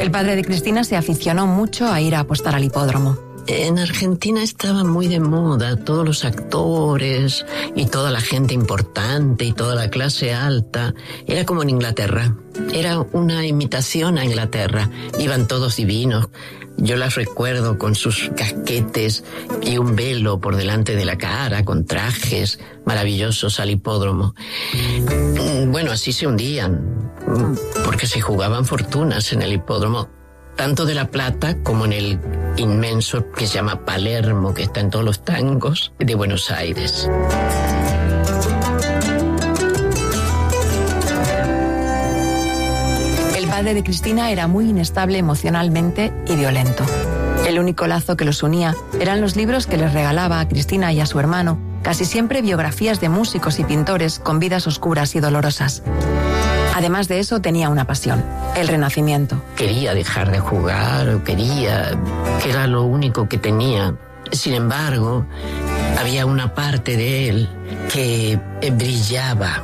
El padre de Cristina se aficionó mucho a ir a apostar al hipódromo. En Argentina estaba muy de moda, todos los actores y toda la gente importante y toda la clase alta. Era como en Inglaterra, era una imitación a Inglaterra. Iban todos divinos. Yo las recuerdo con sus casquetes y un velo por delante de la cara, con trajes maravillosos al hipódromo. Bueno, así se hundían, porque se jugaban fortunas en el hipódromo, tanto de La Plata como en el inmenso que se llama Palermo, que está en todos los tangos de Buenos Aires. El padre de Cristina era muy inestable emocionalmente y violento. El único lazo que los unía eran los libros que les regalaba a Cristina y a su hermano, casi siempre biografías de músicos y pintores con vidas oscuras y dolorosas. Además de eso, tenía una pasión, el Renacimiento. Quería dejar de jugar, que era lo único que tenía. Sin embargo, había una parte de él que brillaba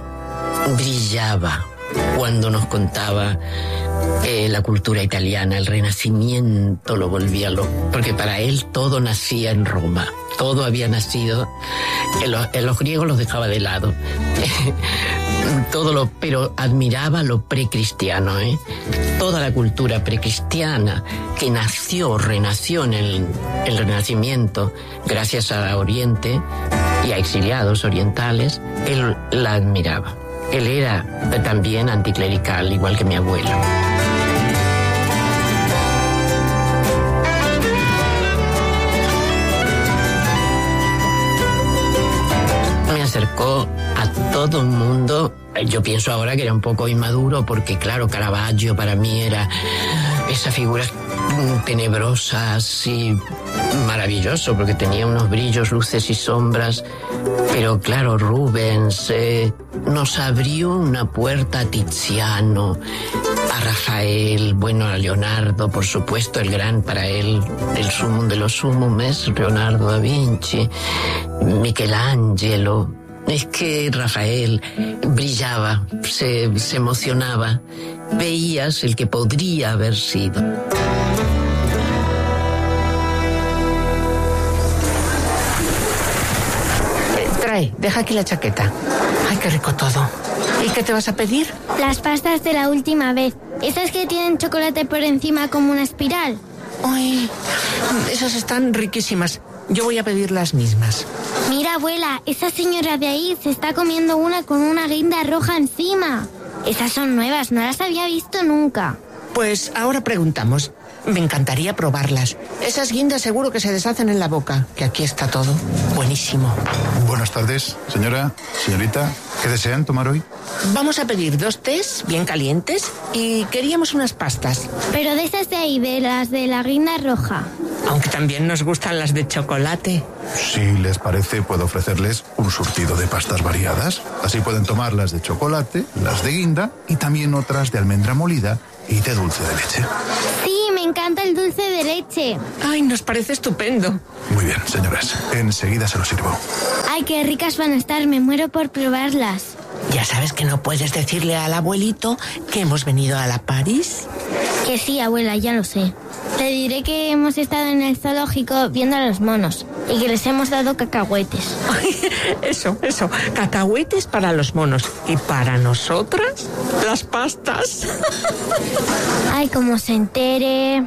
cuando nos contaba la cultura italiana, el Renacimiento lo volvía loco, porque para él todo nacía en Roma, todo había nacido, en los griegos los dejaba de lado, pero admiraba lo precristiano, toda la cultura precristiana que renació en el Renacimiento, gracias a Oriente y a exiliados orientales, él la admiraba. Él era también anticlerical, igual que mi abuelo. Me acercó a todo el mundo. Yo pienso ahora que era un poco inmaduro porque, claro, Caravaggio para mí era esa figura tenebrosa, así maravilloso, porque tenía unos brillos, luces y sombras. Pero claro, Rubens nos abrió una puerta a Tiziano, a Rafael, bueno, a Leonardo, por supuesto, el gran para él, el sumum de los sumum es Leonardo da Vinci, Michelangelo. Es que Rafael brillaba, se emocionaba, veías el que podría haber sido. Deja aquí la chaqueta. Ay, qué rico todo. ¿Y qué te vas a pedir? Las pastas de la última vez. Esas que tienen chocolate por encima como una espiral. Ay, esas están riquísimas. Yo voy a pedir las mismas. Mira, abuela, esa señora de ahí se está comiendo una con una guinda roja encima. Esas son nuevas, no las había visto nunca. Pues ahora preguntamos. Me encantaría probarlas. Esas guindas seguro que se deshacen en la boca, que aquí está todo buenísimo. Buenas tardes, señorita. ¿Qué desean tomar hoy? Vamos a pedir 2 tés bien calientes y queríamos unas pastas. Pero de esas de ahí, de las de la guinda roja. Aunque también nos gustan las de chocolate. Si les parece, puedo ofrecerles un surtido de pastas variadas. Así pueden tomar las de chocolate, las de guinda y también otras de almendra molida y de dulce de leche. Sí, me encanta el dulce de leche. Ay, nos parece estupendo. Muy bien, señoras. Enseguida se lo sirvo. Ay, qué ricas van a estar, me muero por probarlas. Ya sabes que no puedes decirle al abuelito que hemos venido a la París. Que sí, abuela, ya lo sé. Le diré que hemos estado en el zoológico viendo a los monos y que les hemos dado cacahuetes. Eso, cacahuetes para los monos. Y para nosotras, las pastas. Ay, como se entere.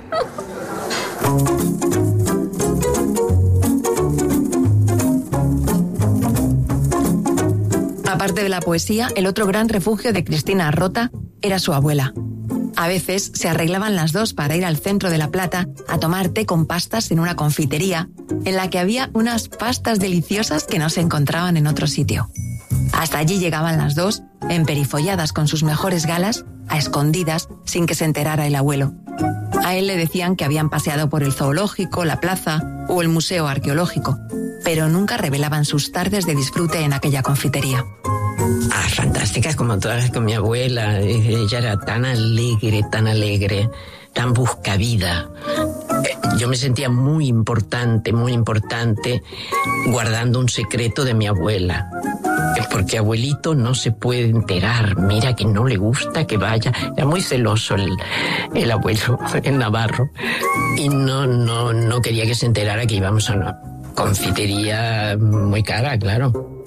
Aparte de la poesía, el otro gran refugio de Cristina Rota era su abuela. A veces se arreglaban las dos para ir al centro de La Plata a tomar té con pastas en una confitería en la que había unas pastas deliciosas que no se encontraban en otro sitio. Hasta allí llegaban las dos, emperifolladas con sus mejores galas, a escondidas, sin que se enterara el abuelo. A él le decían que habían paseado por el zoológico, la plaza o el museo arqueológico, pero nunca revelaban sus tardes de disfrute en aquella confitería. Fantásticas como todas con mi abuela. Ella era tan alegre, tan buscavida. Yo me sentía muy importante, guardando un secreto de mi abuela. porque abuelito no se puede enterar, mira que no le gusta que vaya. Era muy celoso el abuelo, el Navarro, y no quería que se enterara que íbamos a una confitería muy cara, claro.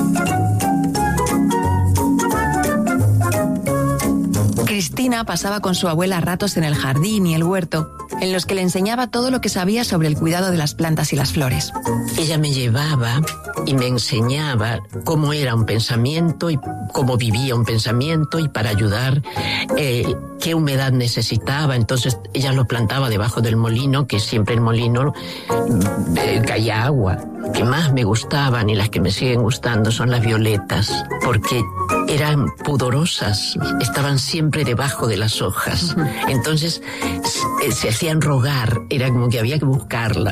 Cristina pasaba con su abuela ratos en el jardín y el huerto, en los que le enseñaba todo lo que sabía sobre el cuidado de las plantas y las flores. Ella me llevaba y me enseñaba cómo era un pensamiento y cómo vivía un pensamiento, y para ayudar qué humedad necesitaba. Entonces ella lo plantaba debajo del molino, que siempre el molino caía agua. Que más me gustaban y las que me siguen gustando son las violetas, porque eran pudorosas, estaban siempre debajo de las hojas. Entonces se hacían rogar, era como que había que buscarlas.